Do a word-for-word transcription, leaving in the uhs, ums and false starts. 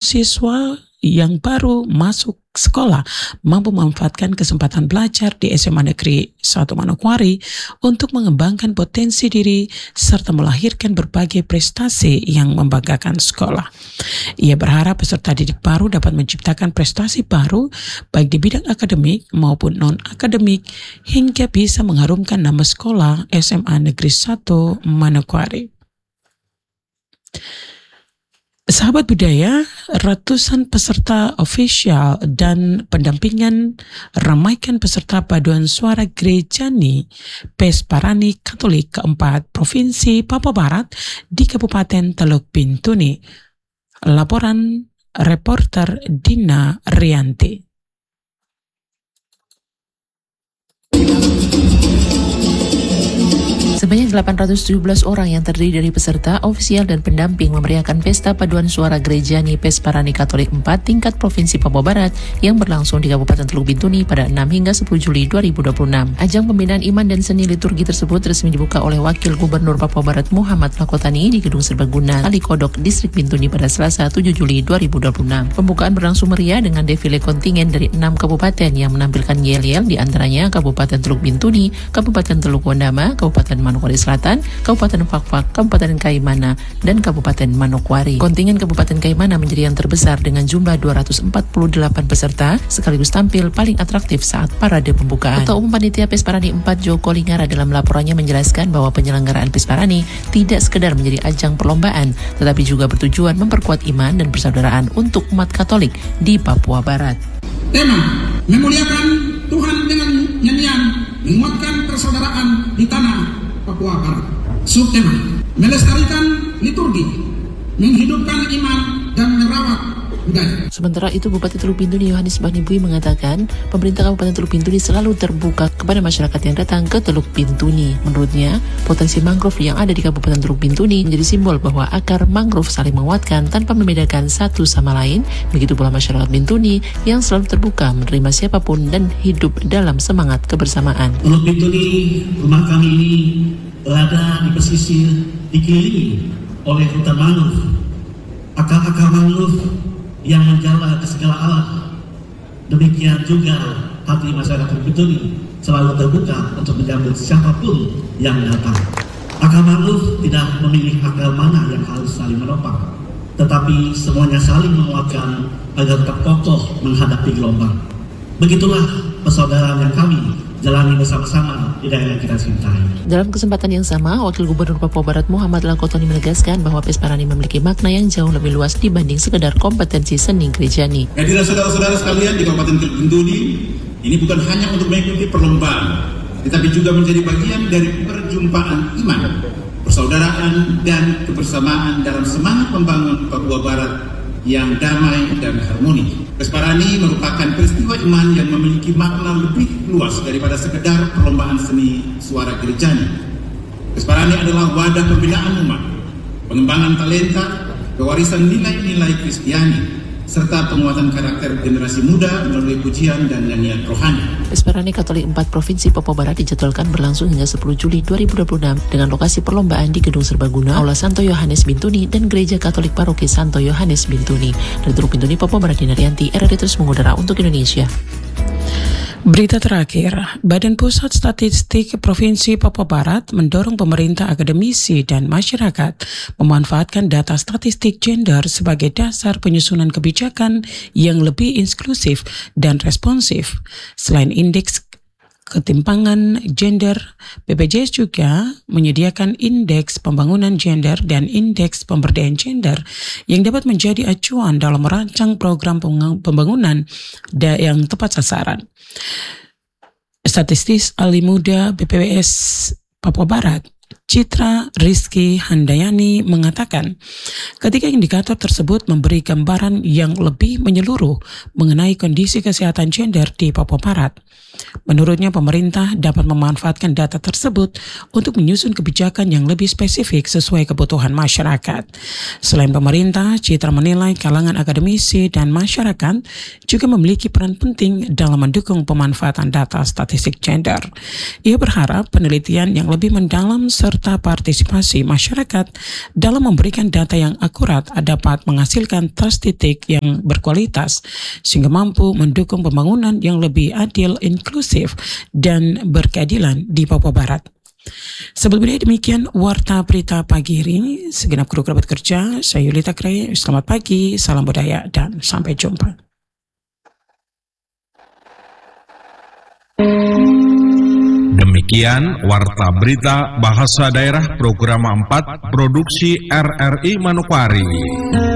siswa yang baru masuk sekolah mampu memanfaatkan kesempatan belajar di S M A Negeri satu Manokwari untuk mengembangkan potensi diri serta melahirkan berbagai prestasi yang membanggakan sekolah. Ia berharap peserta didik baru dapat menciptakan prestasi baru baik di bidang akademik maupun non-akademik hingga bisa mengharumkan nama sekolah S M A Negeri satu Manokwari. Sahabat budaya, ratusan peserta ofisial dan pendampingan ramaikan peserta paduan suara Gerejani Pesparani Katolik keempat Provinsi Papua Barat di Kabupaten Teluk Bintuni. Laporan reporter Dina Rianti. Sebanyak delapan ratus tujuh belas orang yang terdiri dari peserta, ofisial dan pendamping memeriahkan Pesta Paduan Suara Gerejani Pesparani Katolik empat tingkat Provinsi Papua Barat yang berlangsung di Kabupaten Teluk Bintuni pada enam hingga sepuluh Juli dua ribu dua puluh enam. Ajang pembinaan iman dan seni liturgi tersebut resmi dibuka oleh Wakil Gubernur Papua Barat Muhammad Lakotani di Gedung Serbaguna, Kalikodok, Distrik Bintuni pada Selasa tujuh Juli dua ribu dua puluh enam. Pembukaan berlangsung meriah dengan defile kontingen dari enam kabupaten yang menampilkan yel-yel, di antaranya Kabupaten Teluk Bintuni, Kabupaten Teluk Wondama, Kabupaten Manokwari Selatan, Kabupaten Fakfak, Kabupaten Kaimana, dan Kabupaten Manokwari. Kontingen Kabupaten Kaimana menjadi yang terbesar dengan jumlah dua ratus empat puluh delapan peserta, sekaligus tampil paling atraktif saat parade pembukaan. Ketua Umum Panitia Pesparani empat Joko Lingara dalam laporannya menjelaskan bahwa penyelenggaraan Pesparani tidak sekedar menjadi ajang perlombaan, tetapi juga bertujuan memperkuat iman dan persaudaraan untuk umat Katolik di Papua Barat. Tema memuliakan Tuhan dengan nyanyian, menguatkan persaudaraan di tanah Papua Barat. Subtema melestarikan liturgi, menghidupkan iman dan merawat budaya. Sementara itu, Bupati Teluk Bintuni Yohanes Banibui mengatakan pemerintah Kabupaten Teluk Bintuni selalu terbuka kepada masyarakat yang datang ke Teluk Bintuni. Menurutnya, potensi mangrove yang ada di Kabupaten Teluk Bintuni menjadi simbol bahwa akar mangrove saling menguatkan tanpa membedakan satu sama lain. Begitu pula masyarakat Bintuni yang selalu terbuka menerima siapapun dan hidup dalam semangat kebersamaan. Teluk Bintuni, rumah kami ini berada di pesisir, dikelilingi oleh hutan mangrove. Akar-akar mangrove yang menjala ke segala arah. Demikian juga hati masyarakat Bintuni selalu terbuka untuk menyambut siapapun yang datang. Akar mangrove tidak memilih akar mana yang harus saling menopang, tetapi semuanya saling menguatkan agar tetap kokoh menghadapi gelombang. Begitulah persaudaraan yang kami jalani bersama-sama di daerah yang kita cintai. Dalam kesempatan yang sama, Wakil Gubernur Papua Barat Muhammad Lakotani menegaskan bahwa Pesparani memiliki makna yang jauh lebih luas dibanding sekedar kompetensi seni Gerejani. Hadirin saudara-saudara sekalian di Kabupaten Teluk Bintuni, ini bukan hanya untuk mengikuti perlombaan, tetapi juga menjadi bagian dari perjumpaan iman, persaudaraan dan kebersamaan dalam semangat membangun Papua Barat yang damai dan harmoni. Pesparani merupakan peristiwa iman yang memiliki makna lebih luas daripada sekedar perlombaan seni suara Gerejani. Pesparani adalah wadah pembinaan umat, pengembangan talenta, pewarisan nilai-nilai Kristiani, serta penguatan karakter generasi muda melalui pujian dan nyanyian rohani. Pesparani Katolik empat Provinsi Papua Barat dijadwalkan berlangsung hingga sepuluh Juli dua ribu dua puluh enam dengan lokasi perlombaan di Gedung Serbaguna, Aula Santo Yohanes Bintuni, dan Gereja Katolik Paroki Santo Yohanes Bintuni. Dari Teluk Bintuni, Papua Barat, Dina Rianti, R R I Terus Mengudara untuk Indonesia. Berita terakhir, Badan Pusat Statistik Provinsi Papua Barat mendorong pemerintah, akademisi, dan masyarakat memanfaatkan data statistik gender sebagai dasar penyusunan kebijakan yang lebih inklusif dan responsif. Selain indeks ketimpangan gender, B P J S juga menyediakan indeks pembangunan gender dan indeks pemberdayaan gender yang dapat menjadi acuan dalam merancang program pembangunan yang tepat sasaran. Statistis ahli muda B P W S Papua Barat, Citra Rizky Handayani, mengatakan ketika indikator tersebut memberi gambaran yang lebih menyeluruh mengenai kondisi kesehatan gender di Papua Barat. Menurutnya, pemerintah dapat memanfaatkan data tersebut untuk menyusun kebijakan yang lebih spesifik sesuai kebutuhan masyarakat. Selain pemerintah, Citra menilai kalangan akademisi dan masyarakat juga memiliki peran penting dalam mendukung pemanfaatan data statistik gender. Ia berharap penelitian yang lebih mendalam serta serta partisipasi masyarakat dalam memberikan data yang akurat dapat menghasilkan statistik yang berkualitas sehingga mampu mendukung pembangunan yang lebih adil, inklusif, dan berkeadilan di Papua Barat. Sebelumnya demikian Warta Berita Pagi ini. Segenap kru kerabat kerja, saya Yulita Kray. Selamat pagi, salam budaya, dan sampai jumpa. Demikian Warta Berita Bahasa Daerah Program empat Produksi R R I Manokwari.